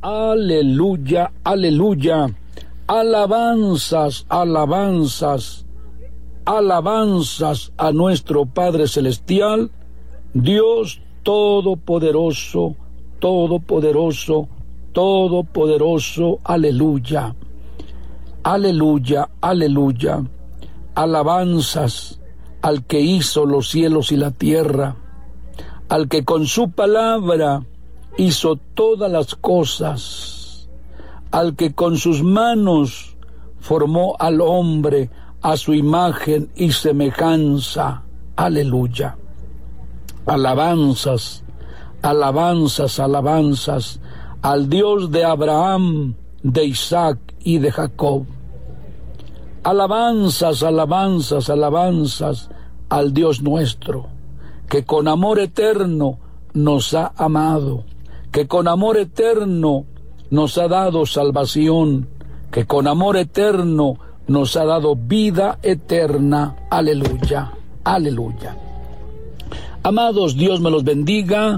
aleluya, aleluya. Alabanzas, alabanzas, alabanzas a nuestro Padre Celestial, Dios Todopoderoso, Todopoderoso, Todopoderoso, aleluya, aleluya, aleluya. Alabanzas al que hizo los cielos y la tierra, al que con su palabra hizo todas las cosas, al que con sus manos formó al hombre a su imagen y semejanza. Aleluya. Alabanzas, alabanzas, alabanzas al Dios de Abraham, de Isaac y de Jacob. Alabanzas, alabanzas, alabanzas al Dios nuestro, que con amor eterno nos ha amado, que con amor eterno nos ha dado salvación, que con amor eterno nos ha dado vida eterna. Aleluya, aleluya. Amados, Dios me los bendiga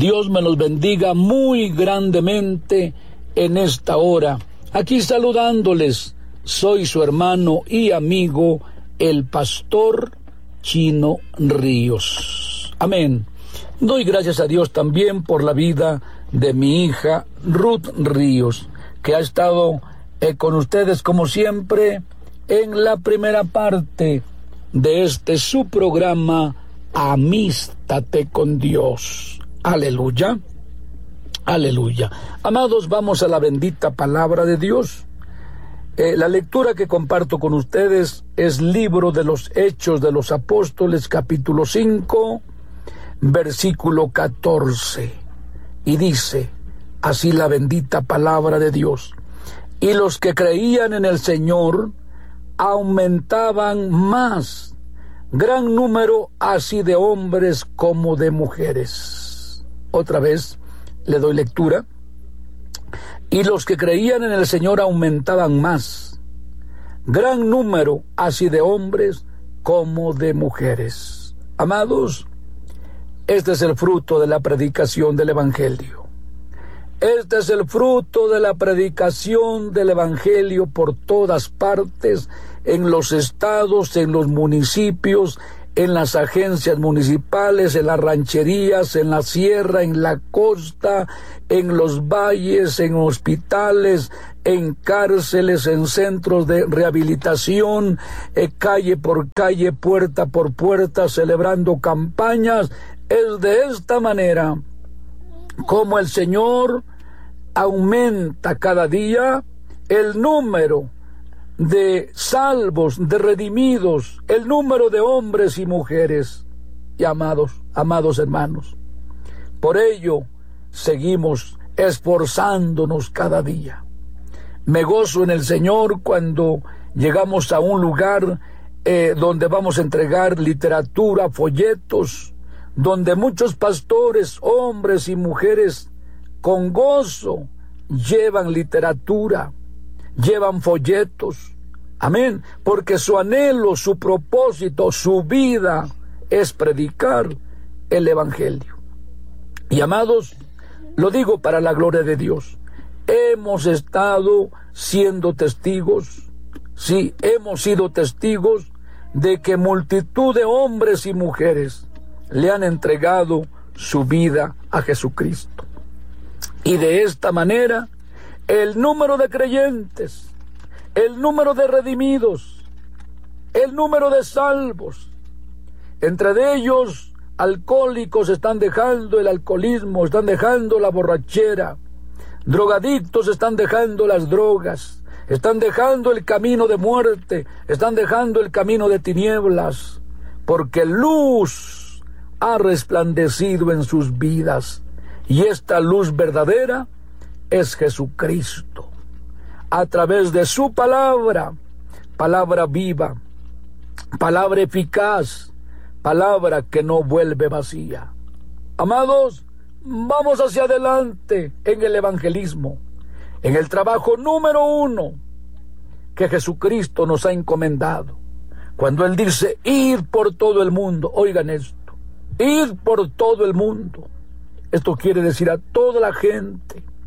muy grandemente en esta hora. Aquí saludándoles, soy su hermano y amigo, el pastor Chino Ríos. Amén. Doy gracias a Dios también por la vida de mi hija Ruth Ríos, que ha estado con ustedes como siempre en la primera parte de este su programa Amístate con Dios. Aleluya, aleluya. Amados, vamos a la bendita palabra de Dios. La lectura que comparto con ustedes es Libro de los Hechos de los Apóstoles, capítulo 5, versículo 14. Y dice así la bendita palabra de Dios: y los que creían en el Señor aumentaban más, gran número así de hombres como de mujeres. Otra vez le doy lectura. Y los que creían en el Señor aumentaban más, gran número así de hombres como de mujeres. Amados, este es el fruto de la predicación del Evangelio. Este es el fruto de la predicación del Evangelio por todas partes, en los estados, en los municipios, en las agencias municipales, en las rancherías, en la sierra, en la costa, en los valles, en hospitales, en cárceles, en centros de rehabilitación, calle por calle, puerta por puerta, celebrando campañas. Es de esta manera como el Señor aumenta cada día el número de salvos, de redimidos, el número de hombres y mujeres. Y amados hermanos, por ello seguimos esforzándonos cada día. Me gozo en el Señor cuando llegamos a un lugar donde vamos a entregar literatura, folletos, donde muchos pastores, hombres y mujeres, con gozo llevan literatura, llevan folletos. Amén. Porque su anhelo, su propósito, su vida es predicar el Evangelio. Y amados, lo digo para la gloria de Dios. Hemos estado siendo testigos, sí, hemos sido testigos de que multitud de hombres y mujeres le han entregado su vida a Jesucristo. Y de esta manera, el número de creyentes, el número de redimidos, el número de salvos, entre de ellos alcohólicos están dejando el alcoholismo, están dejando la borrachera, drogadictos están dejando las drogas, están dejando el camino de muerte, están dejando el camino de tinieblas, porque luz ha resplandecido en sus vidas, y esta luz verdadera es Jesucristo. A través de su palabra, palabra viva, palabra eficaz, palabra que no vuelve vacía. Amados, vamos hacia adelante en el evangelismo, en el trabajo número 1 que Jesucristo nos ha encomendado. Cuando Él dice, id por todo el mundo, oigan esto, id por todo el mundo. Esto quiere decir a toda la gente,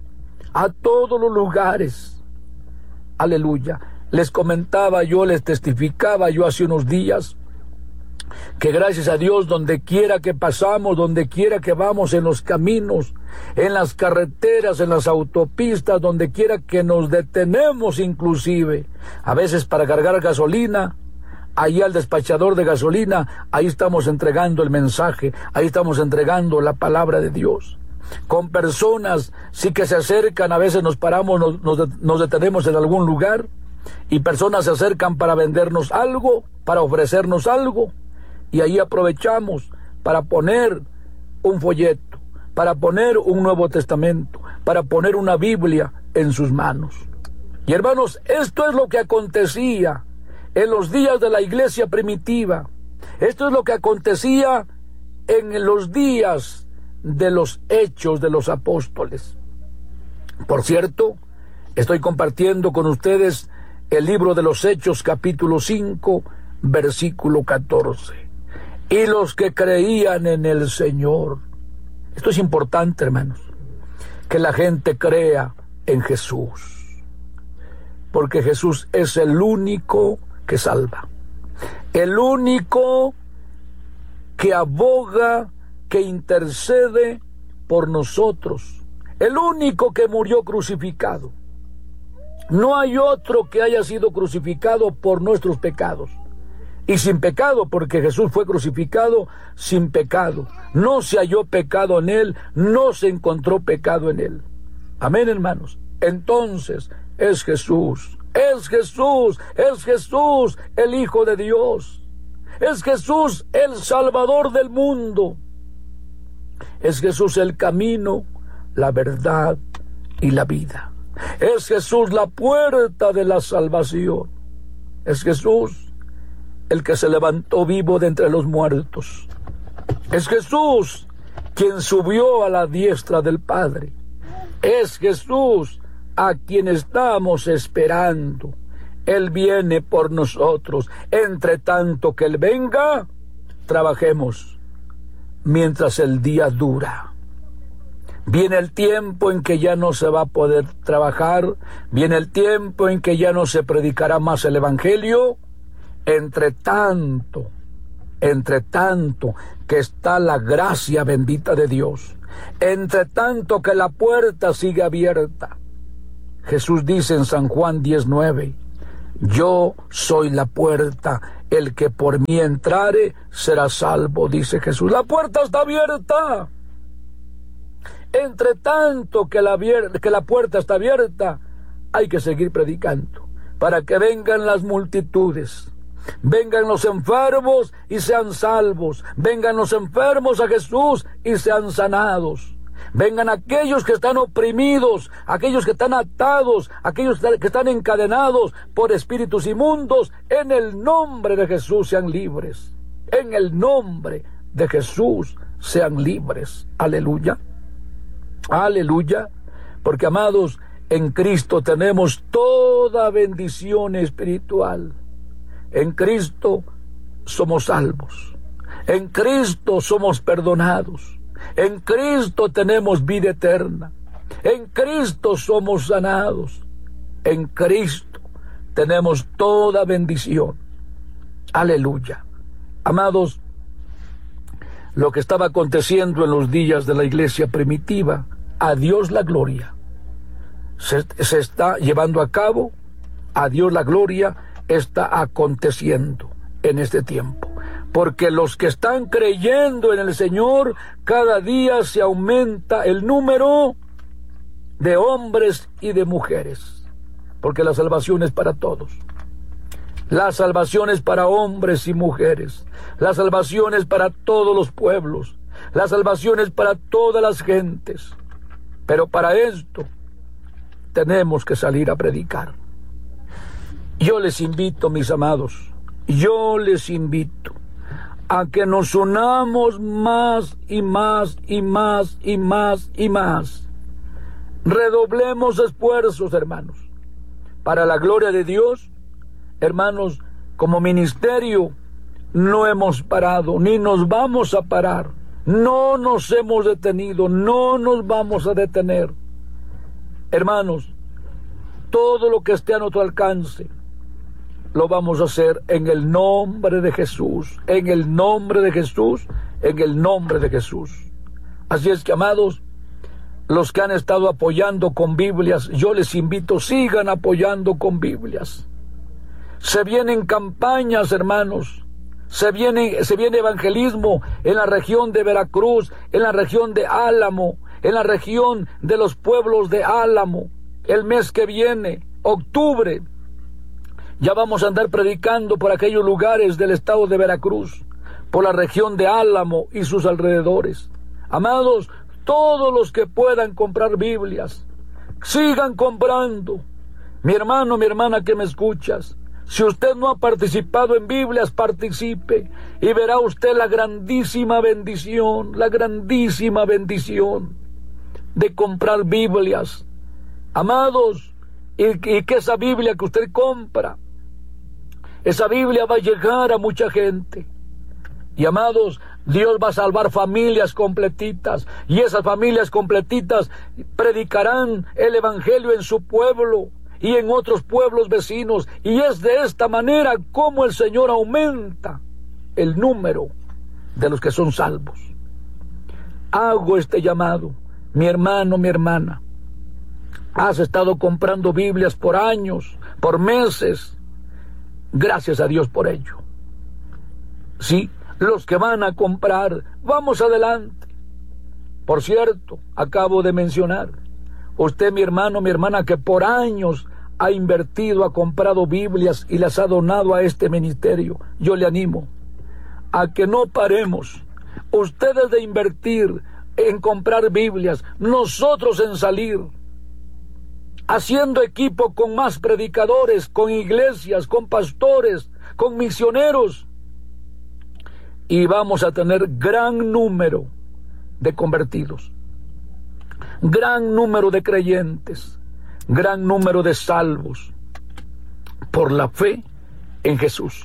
a todos los lugares. Aleluya. Les comentaba yo, les testificaba yo hace unos días que gracias a Dios, donde quiera que pasamos, donde quiera que vamos, en los caminos, en las carreteras, en las autopistas, donde quiera que nos detenemos inclusive, a veces para cargar gasolina, ahí al despachador de gasolina, ahí estamos entregando el mensaje, ahí estamos entregando la palabra de Dios. Con personas sí que se acercan, a veces nos paramos, nos detenemos en algún lugar, y personas se acercan para vendernos algo, para ofrecernos algo, y ahí aprovechamos para poner un folleto, para poner un Nuevo Testamento, para poner una Biblia en sus manos. Y hermanos, esto es lo que acontecía en los días de la iglesia primitiva. Esto es lo que acontecía en los días de los hechos de los apóstoles. Por cierto, estoy compartiendo con ustedes el libro de los Hechos, capítulo 5, versículo 14. Y los que creían en el Señor. Esto es importante, hermanos, que la gente crea en Jesús, porque Jesús es el único que salva, el único que aboga, que intercede por nosotros, el único que murió crucificado. No hay otro que haya sido crucificado por nuestros pecados. Y sin pecado, porque Jesús fue crucificado sin pecado. No se halló pecado en él, no se encontró pecado en él. Amén, hermanos. Entonces, es Jesús, es Jesús, es Jesús, el Hijo de Dios. Es Jesús, el Salvador del mundo. Es Jesús el camino, la verdad y la vida. Es Jesús la puerta de la salvación. Es Jesús el que se levantó vivo de entre los muertos. Es Jesús quien subió a la diestra del Padre. Es Jesús a quien estamos esperando. Él viene por nosotros. Entre tanto que Él venga, trabajemos mientras el día dura. Viene el tiempo en que ya no se va a poder trabajar. Viene el tiempo en que ya no se predicará más el Evangelio. Entre tanto que está la gracia bendita de Dios, entre tanto que la puerta sigue abierta. Jesús dice en San Juan 19, yo soy la puerta, el que por mí entrare será salvo, dice Jesús. La puerta está abierta. Entre tanto que la puerta está abierta, hay que seguir predicando para que vengan las multitudes. Vengan los enfermos y sean salvos. Vengan los enfermos a Jesús y sean sanados. Vengan aquellos que están oprimidos, aquellos que están atados, aquellos que están encadenados por espíritus inmundos. En el nombre de Jesús sean libres. En el nombre de Jesús sean libres. Aleluya. Aleluya. Porque, amados, en Cristo tenemos toda bendición espiritual. En Cristo somos salvos. En Cristo somos perdonados. En Cristo tenemos vida eterna. En Cristo somos sanados. En Cristo tenemos toda bendición. Aleluya. Amados, lo que estaba aconteciendo en los días de la iglesia primitiva, a Dios la gloria, se está llevando a cabo. A Dios la gloria está aconteciendo en este tiempo, porque los que están creyendo en el Señor, cada día se aumenta el número de hombres y de mujeres, porque la salvación es para todos. La salvación es para hombres y mujeres. La salvación es para todos los pueblos. La salvación es para todas las gentes. Pero para esto tenemos que salir a predicar. Yo les invito, mis amados, yo les invito a que nos unamos más y más y más y más y más. Redoblemos esfuerzos, hermanos, para la gloria de Dios. Hermanos, como ministerio no hemos parado, ni nos vamos a parar. No nos hemos detenido, no nos vamos a detener. Hermanos, todo lo que esté a nuestro alcance, lo vamos a hacer en el nombre de Jesús, en el nombre de Jesús, en el nombre de Jesús. Así es que, amados, los que han estado apoyando con Biblias, yo les invito, sigan apoyando con Biblias. Se vienen campañas, hermanos. Se viene evangelismo en la región de Veracruz, en la región de Álamo, en la región de los pueblos de Álamo. El mes que viene, octubre, ya vamos a andar predicando por aquellos lugares del estado de Veracruz, por la región de Álamo y sus alrededores. Amados, todos los que puedan comprar Biblias, sigan comprando. Mi hermano, mi hermana que me escuchas, si usted no ha participado en Biblias, participe y verá usted la grandísima bendición de comprar Biblias. Amados, y que esa Biblia que usted compra, esa Biblia va a llegar a mucha gente. Y amados, Dios va a salvar familias completitas, y esas familias completitas predicarán el evangelio en su pueblo y en otros pueblos vecinos, y es de esta manera como el Señor aumenta el número de los que son salvos. Hago este llamado, mi hermano, mi hermana. Has estado comprando Biblias por años, por meses. Gracias a Dios por ello. Sí, los que van a comprar, vamos adelante. Por cierto, acabo de mencionar, usted, mi hermano, mi hermana, que por años ha invertido, ha comprado Biblias y las ha donado a este ministerio. Yo le animo a que no paremos. Ustedes de invertir en comprar Biblias, nosotros en salir, haciendo equipo con más predicadores, con iglesias, con pastores, con misioneros, y vamos a tener gran número de convertidos, gran número de creyentes, gran número de salvos por la fe en Jesús.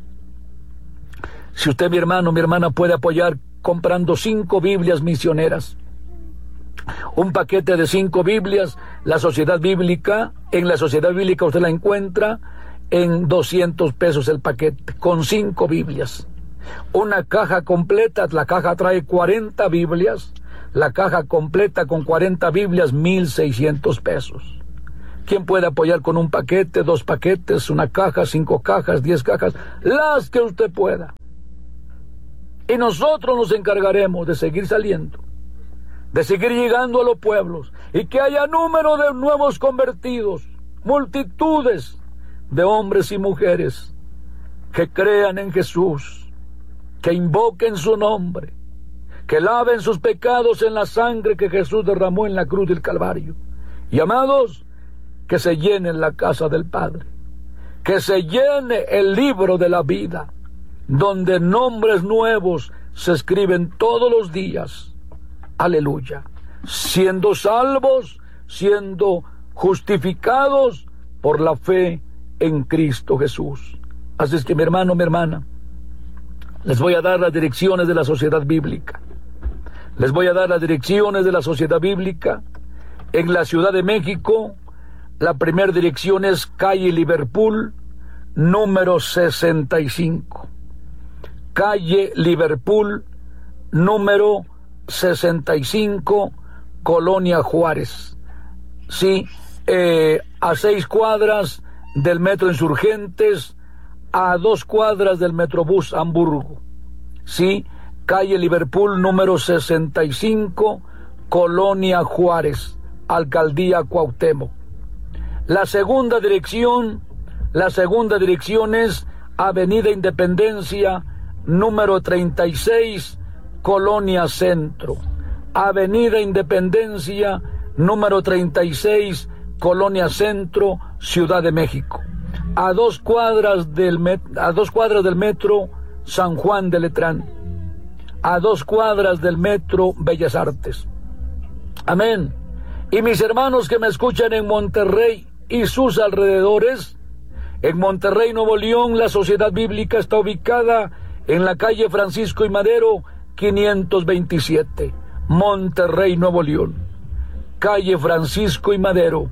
Si usted, mi hermano, mi hermana, puede apoyar comprando 5 Biblias misioneras, un paquete de 5 Biblias, la Sociedad Bíblica, en la Sociedad Bíblica usted la encuentra en 200 pesos el paquete, con 5 Biblias. Una caja completa, la caja trae 40 Biblias, la caja completa con 40 Biblias, 1,600 pesos. ¿Quién puede apoyar con un paquete, 2 paquetes, una caja, 5 cajas, 10 cajas? Las que usted pueda. Y nosotros nos encargaremos de seguir saliendo, de seguir llegando a los pueblos, y que haya número de nuevos convertidos, multitudes de hombres y mujeres que crean en Jesús, que invoquen su nombre, que laven sus pecados en la sangre que Jesús derramó en la cruz del Calvario. Y amados, que se llene la casa del Padre, que se llene el libro de la vida, donde nombres nuevos se escriben todos los días. Aleluya. Siendo salvos, siendo justificados por la fe en Cristo Jesús. Así es que, mi hermano, mi hermana, les voy a dar las direcciones de la Sociedad Bíblica. Les voy a dar las direcciones de la Sociedad Bíblica. En la Ciudad de México, la primera dirección es calle Liverpool, número 65. Calle Liverpool, número 65, Colonia Juárez. Sí, a 6 cuadras del Metro Insurgentes, a 2 cuadras del Metrobús Hamburgo. Sí, calle Liverpool, número 65, Colonia Juárez, Alcaldía Cuauhtémoc. La segunda dirección es Avenida Independencia, número 36, Colonia Centro. Avenida Independencia, número 36, Colonia Centro, Ciudad de México. A 2 cuadras del Metro San Juan de Letrán. A 2 cuadras del Metro Bellas Artes. Amén. Y mis hermanos que me escuchan en Monterrey y sus alrededores, en Monterrey, Nuevo León, la Sociedad Bíblica está ubicada en la calle Francisco y Madero, 527, Monterrey, Nuevo León. calle Francisco y Madero,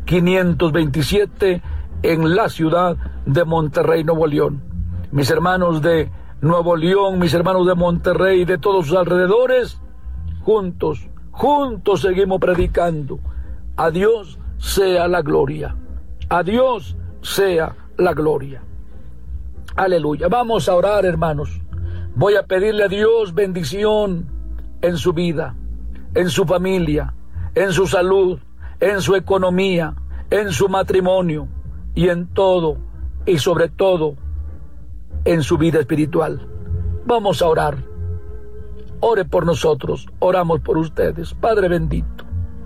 527, en la ciudad de Monterrey, Nuevo León. Mis hermanos de Nuevo León, mis hermanos de Monterrey, de todos sus alrededores, juntos seguimos predicando. A Dios sea la gloria. A Dios sea la gloria. Aleluya. Vamos a orar, hermanos. Voy a pedirle a Dios bendición en su vida, en su familia, en su salud, en su economía, en su matrimonio y en todo, y sobre todo, en su vida espiritual. Vamos a orar. Ore por nosotros, oramos por ustedes. Padre bendito,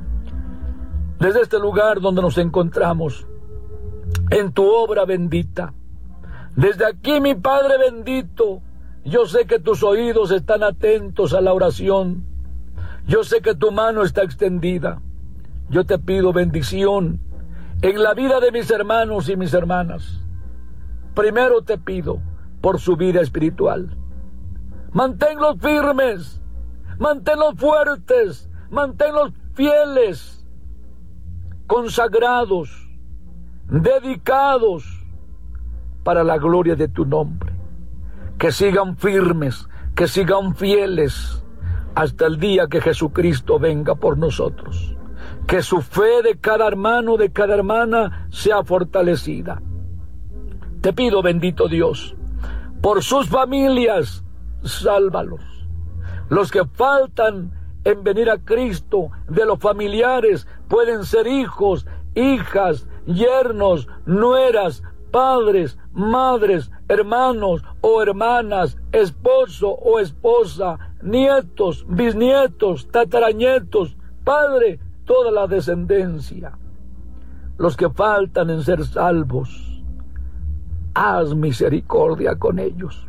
desde este lugar donde nos encontramos, en tu obra bendita, desde aquí, mi Padre bendito, yo sé que tus oídos están atentos a la oración. Yo sé que tu mano está extendida. Yo te pido bendición en la vida de mis hermanos y mis hermanas. Primero te pido por su vida espiritual. Manténlos firmes, manténlos fuertes, manténlos fieles, consagrados, dedicados para la gloria de tu nombre. Que sigan firmes, que sigan fieles hasta el día que Jesucristo venga por nosotros. Que su fe de cada hermano, de cada hermana sea fortalecida. Te pido, bendito Dios, por sus familias, sálvalos. Los que faltan en venir a Cristo, de los familiares, pueden ser hijos, hijas, yernos, nueras, padres, madres, hermanos o hermanas, esposo o esposa, nietos, bisnietos, tataranietos, Padre, toda la descendencia. Los que faltan en ser salvos, haz misericordia con ellos.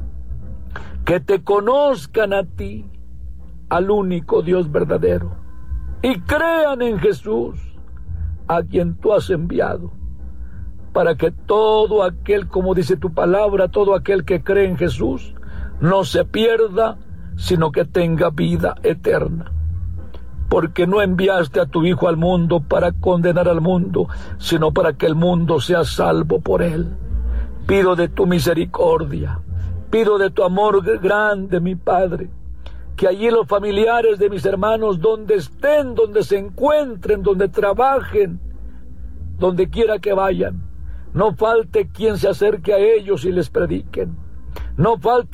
Que te conozcan a ti, al único Dios verdadero, y crean en Jesús, a quien tú has enviado, para que todo aquel, como dice tu palabra, todo aquel que cree en Jesús, no se pierda, sino que tenga vida eterna. Porque no enviaste a tu Hijo al mundo para condenar al mundo, sino para que el mundo sea salvo por él. Pido de tu misericordia, pido de tu amor grande, mi Padre, que allí los familiares de mis hermanos, donde estén, donde se encuentren, donde trabajen, donde quiera que vayan, no falte quien se acerque a ellos y les prediquen. No falte